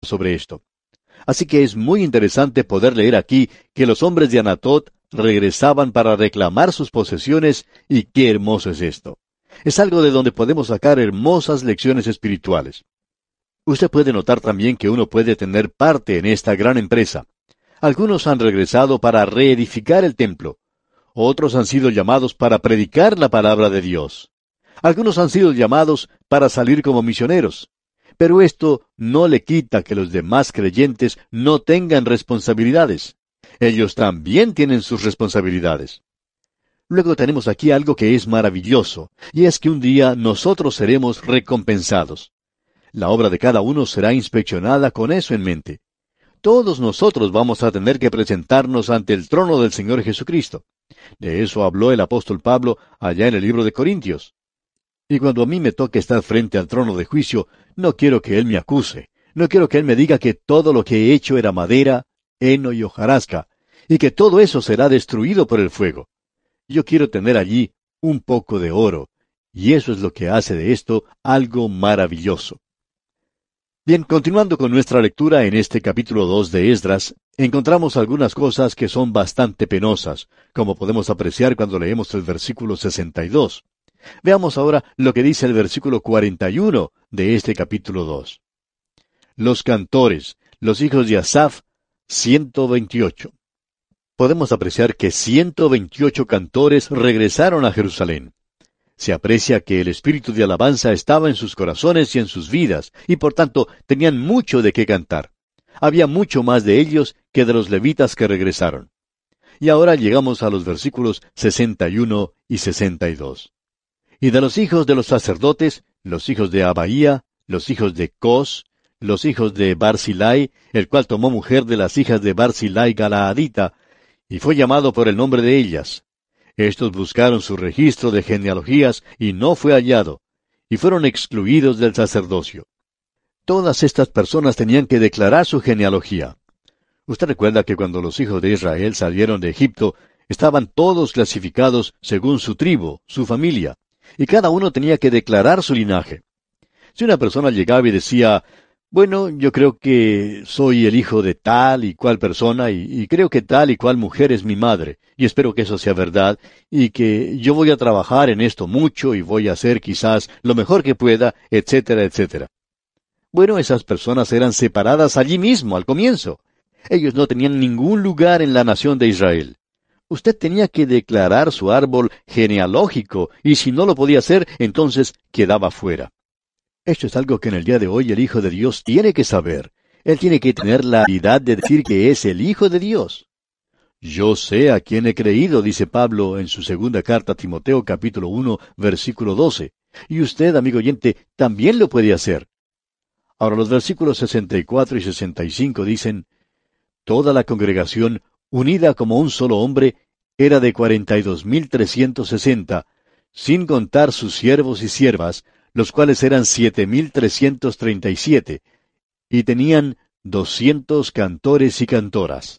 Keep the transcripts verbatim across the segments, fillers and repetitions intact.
sobre esto. Así que es muy interesante poder leer aquí que los hombres de Anatot regresaban para reclamar sus posesiones, y qué hermoso es esto. Es algo de donde podemos sacar hermosas lecciones espirituales. Usted puede notar también que uno puede tener parte en esta gran empresa. Algunos han regresado para reedificar el templo. Otros han sido llamados para predicar la palabra de Dios. Algunos han sido llamados para salir como misioneros. Pero esto no le quita que los demás creyentes no tengan responsabilidades. Ellos también tienen sus responsabilidades. Luego tenemos aquí algo que es maravilloso, y es que un día nosotros seremos recompensados. La obra de cada uno será inspeccionada con eso en mente. Todos nosotros vamos a tener que presentarnos ante el trono del Señor Jesucristo. De eso habló el apóstol Pablo allá en el libro de Corintios. Y cuando a mí me toque estar frente al trono de juicio, no quiero que Él me acuse. No quiero que Él me diga que todo lo que he hecho era madera, heno y hojarasca, y que todo eso será destruido por el fuego. Yo quiero tener allí un poco de oro, y eso es lo que hace de esto algo maravilloso. Bien, continuando con nuestra lectura en este capítulo dos de Esdras, encontramos algunas cosas que son bastante penosas, como podemos apreciar cuando leemos el versículo sesenta y dos. Veamos ahora lo que dice el versículo cuarenta y uno de este capítulo dos. Los cantores, los hijos de Asaf, ciento veintiocho. Podemos apreciar que ciento veintiocho cantores regresaron a Jerusalén. Se aprecia que el espíritu de alabanza estaba en sus corazones y en sus vidas, y por tanto tenían mucho de qué cantar. Había mucho más de ellos que de los levitas que regresaron. Y ahora llegamos a los versículos sesenta y uno y sesenta y dos. Y de los hijos de los sacerdotes, los hijos de Abaía, los hijos de Cos, los hijos de Barzilai, el cual tomó mujer de las hijas de Barzilai Galaadita, y fue llamado por el nombre de ellas. Estos buscaron su registro de genealogías, y no fue hallado, y fueron excluidos del sacerdocio. Todas estas personas tenían que declarar su genealogía. Usted recuerda que cuando los hijos de Israel salieron de Egipto, estaban todos clasificados según su tribu, su familia, y cada uno tenía que declarar su linaje. Si una persona llegaba y decía, bueno, yo creo que soy el hijo de tal y cual persona, y, y creo que tal y cual mujer es mi madre, y espero que eso sea verdad, y que yo voy a trabajar en esto mucho, y voy a hacer quizás lo mejor que pueda, etcétera, etcétera. Bueno, esas personas eran separadas allí mismo, al comienzo. Ellos no tenían ningún lugar en la nación de Israel. Usted tenía que declarar su árbol genealógico, y si no lo podía hacer, entonces quedaba fuera. Esto es algo que en el día de hoy el Hijo de Dios tiene que saber. Él tiene que tener la habilidad de decir que es el Hijo de Dios. Yo sé a quién he creído, dice Pablo en su segunda carta a Timoteo, capítulo uno, versículo doce. Y usted, amigo oyente, también lo puede hacer. Ahora los versículos sesenta y cuatro y sesenta y cinco dicen, toda la congregación, unida como un solo hombre, era de cuarenta y dos mil trescientos sesenta, sin contar sus siervos y siervas, los cuales eran siete mil trescientos treinta y siete, y tenían doscientos cantores y cantoras.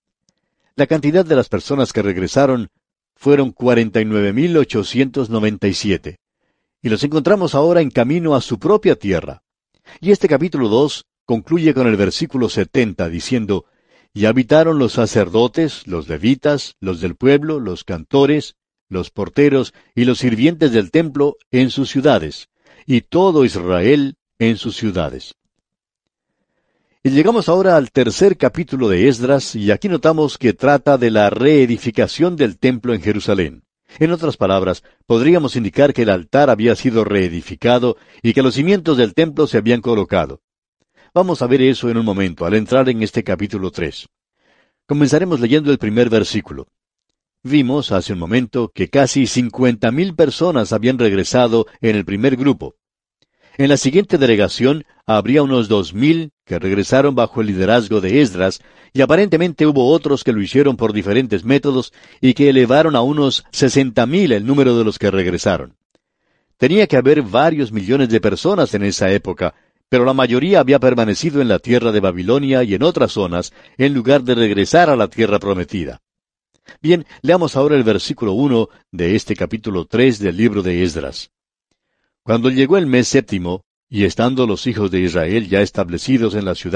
La cantidad de las personas que regresaron fueron cuarenta y nueve mil ochocientos noventa y siete, y los encontramos ahora en camino a su propia tierra. Y este capítulo dos concluye con el versículo setenta, diciendo, y habitaron los sacerdotes, los levitas, los del pueblo, los cantores, los porteros y los sirvientes del templo en sus ciudades, y todo Israel en sus ciudades. Y llegamos ahora al tercer capítulo de Esdras, y aquí notamos que trata de la reedificación del templo en Jerusalén. En otras palabras, podríamos indicar que el altar había sido reedificado y que los cimientos del templo se habían colocado. Vamos a ver eso en un momento, al entrar en este capítulo tres. Comenzaremos leyendo el primer versículo. Vimos hace un momento que casi cincuenta mil personas habían regresado en el primer grupo. En la siguiente delegación habría unos dos mil que regresaron bajo el liderazgo de Esdras, y aparentemente hubo otros que lo hicieron por diferentes métodos y que elevaron a unos sesenta mil el número de los que regresaron. Tenía que haber varios millones de personas en esa época, pero la mayoría había permanecido en la tierra de Babilonia y en otras zonas, en lugar de regresar a la tierra prometida. Bien, leamos ahora el versículo uno de este capítulo tres del libro de Esdras. Cuando llegó el mes séptimo, y estando los hijos de Israel ya establecidos en la ciudad